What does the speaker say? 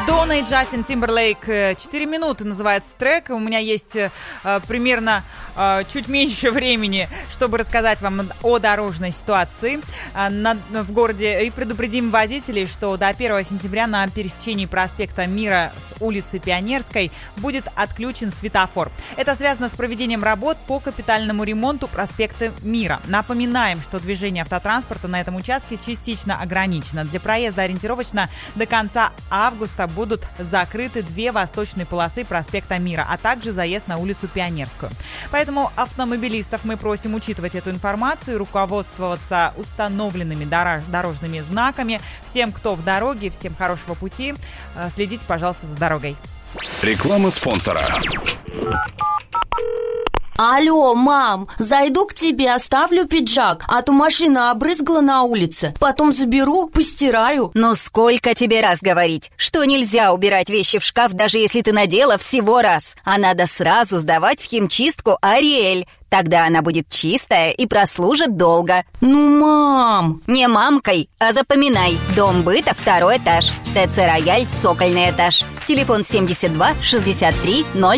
Мадонна и Джастин Тимберлейк. 4 минуты называется трек. У меня есть примерно чуть меньше времени, чтобы рассказать вам о дорожной ситуации в городе. И предупредим водителей, что до 1 сентября на пересечении проспекта Мира с улицы Пионерской будет отключен светофор. Это связано с проведением работ по капитальному ремонту проспекта Мира. Напоминаем, что движение автотранспорта на этом участке частично ограничено. Для проезда ориентировочно до конца августа будут закрыты 2 восточные полосы проспекта Мира, а также заезд на улицу Пионерскую. Поэтому автомобилистов мы просим учитывать эту информацию и руководствоваться установленными дорожными знаками. Всем, кто в дороге, всем хорошего пути. Следите, пожалуйста, за дорогой. Реклама спонсора. Алло, мам, зайду к тебе, оставлю пиджак, а то машина обрызгала на улице. Потом заберу, постираю. Ну сколько тебе раз говорить, что нельзя убирать вещи в шкаф, даже если ты надела всего раз. А надо сразу сдавать в химчистку Ариэль. Тогда она будет чистая и прослужит долго. Ну, мам! Не мамкой, а запоминай. Дом быта, 2-й этаж. ТЦ «Рояль», цокольный этаж. Телефон 72 63 04.